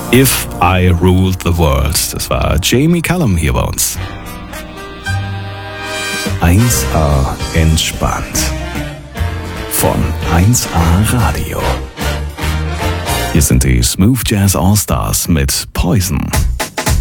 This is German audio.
If I Ruled the World. Das war Jamie Cullum hier bei uns. 1A entspannt. Von 1A Radio. Hier sind die Smooth Jazz All Stars mit Poison.